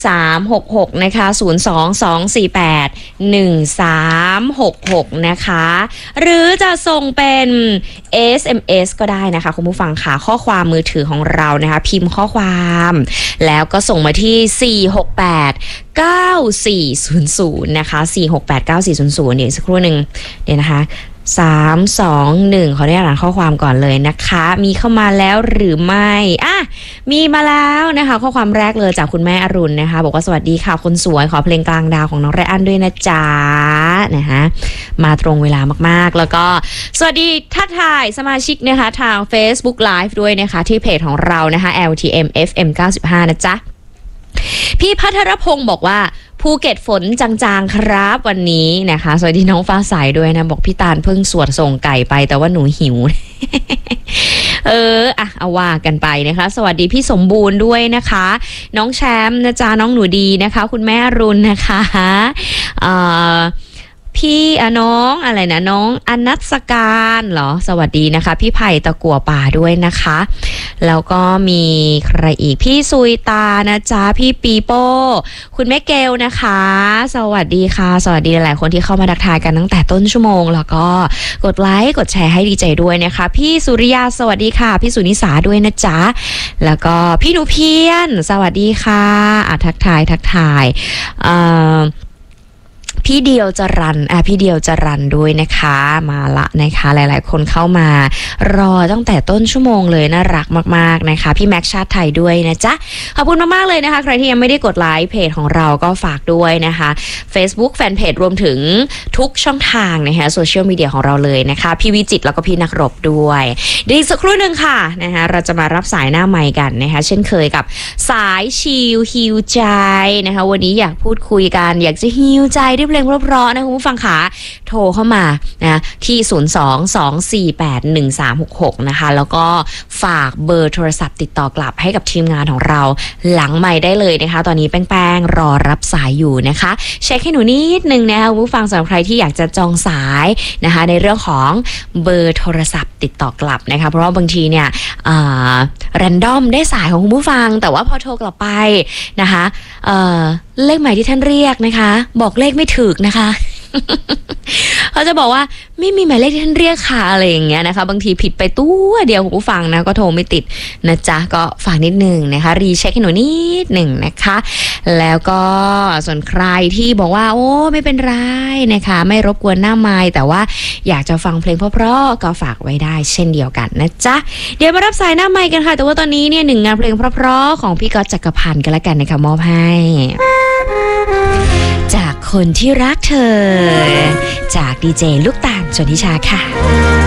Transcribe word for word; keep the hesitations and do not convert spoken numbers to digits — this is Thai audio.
สาม หก หกนะคะศูนย์ สอง สอง สี่ แปด หนึ่ง สาม หก หกนะคะหรือจะส่งเป็น เอส เอ็ม เอส ก็ได้นะคะคุณผู้ฟังค่ะข้อความมือถือของเรานะคะพิมพ์ข้อความแล้วก็ส่งมาที่สี่ หก แปด เก้า สี่ ศูนย์ ศูนย์นะคะสี่ หก แปด เก้า สี่ ศูนย์ ศูนย์เดี๋ยวสักครู่หนึ่งเดี๋ยวนะคะสาม สอง หนึ่งขอได้อ่านข้อความก่อนเลยนะคะมีเข้ามาแล้วหรือไม่อ่ะมีมาแล้วนะคะข้อความแรกเลยจากคุณแม่อรุณนะคะบอกว่าสวัสดีค่ะคนสวยขอเพลงกลางดาวของน้องไรอันด้วยนะจ๊ะนะคะมาตรงเวลามากๆแล้วก็สวัสดีทักทายสมาชิกนะคะทาง Facebook Live ด้วยนะคะที่เพจของเรานะคะ แอล ที เอ็ม เอฟ เอ็ม เก้าสิบห้านะจ๊ะพี่พัทรพงศ์บอกว่าภูเก็ตฝนจางๆครับวันนี้นะคะสวัสดีน้องฟ้าใสด้วยนะบอกพี่ตาลเพิ่งสวดส่งไก่ไปแต่ว่าหนูหิว เอออ่ะเอาว่ากันไปนะคะสวัสดีพี่สมบูรณ์ด้วยนะคะน้องแชมป์นะจ๊ะน้องหนูดีนะคะคุณแม่รุนนะคะเอ่อพี่อะน้องอะไรนะน้องอนัสการเหรอสวัสดีนะคะพี่ไผ่ตะกั่วป่าด้วยนะคะแล้วก็มีใครอีกพี่ซุยตานะจ๊ะพี่ปีโป้คุณแม่เกลนะคะสวัสดีค่ะสวัสดีหลายคนที่เข้ามาทักทายกันตั้งแต่ต้นชั่วโมงแล้วก็กดไลค์กดแชร์ให้ดีใจด้วยนะคะพี่สุริยาสวัสดีค่ะพี่สุนิสาด้วยนะจ๊ะแล้วก็พี่หนูเพียนสวัสดีค่ะอ่ะทักทายทักทายเอ่อพี่เดียวจรันอ่ะพี่เดียวจรันด้วยนะคะมาละนะคะหลายๆคนเข้ามารอตั้งแต่ต้นชั่วโมงเลยน่ารักมากๆนะคะพี่แม็กชาติไทยด้วยนะจ๊ะขอบคุณมากๆเลยนะคะใครที่ยังไม่ได้กดไลค์เพจของเราก็ฝากด้วยนะคะ Facebook Fanpage รวมถึงทุกช่องทางนะคะโซเชียลมีเดียของเราเลยนะคะพี่วิจิตรแล้วก็พี่นักรบด้วยเดี๋ยวอีกสักครู่นึงค่ะนะคะเราจะมารับสายหน้าไมค์กันนะคะเช่นเคยกับสายชิลฮิวใจนะคะวันนี้อยากพูดคุยกันอยากจะฮิวใจด้วยเพลงเพราะๆนะคุณผู้ฟังขาโทรเข้ามานะที่ศูนย์ สอง สอง สี่ แปด หนึ่ง สาม หก หกนะคะแล้วก็ฝากเบอร์โทรศัพท์ติดต่อกลับให้กับทีมงานของเราหลังไมค์ได้เลยนะคะตอนนี้แป้งๆรอรับสายอยู่นะคะเช็คให้หนูนิดนึงนะคะคุณผู้ฟังสำหรับใครที่อยากจะจองสายนะคะในเรื่องของเบอร์โทรศัพท์ติดต่อกลับนะคะเพราะว่าบางทีเนี่ยแรนดอมได้สายของคุณผู้ฟังแต่ว่าพอโทรกลับไปนะคะเอ่อเลขหมายที่ท่านเรียกนะคะบอกเลขไม่ถูกนะคะเขาจะบอกว่าไม่มีหมายเลขที่ท่านเรียกค่ะอะไรอย่างเงี้ยนะคะบางทีผิดไปตัวเดียวคุณผู้ฟังนะก็โทรไม่ติดนะจ๊ะก็ฝากนิดนึงนะคะรีเช็คให้หนูนิดหนึ่งนะคะแล้วก็ส่วนใครที่บอกว่าโอ้ไม่เป็นไรนะคะไม่รบกวนหน้าไมค์แต่ว่าอยากจะฟังเพลงเพราะๆก็ฝากไว้ได้เช่นเดียวกันนะจ๊ะเดี๋ยวมารับสายหน้าไมค์กันค่ะแต่ว่าตอนนี้เนี่ยหนึ่งงานเพลงเพราะๆของพี่ก๊อตจักรพันธ์กันละกันนะคะมอบให้จากคนที่รักเธอจากดีเจลูกตาลชนทิชาค่ะ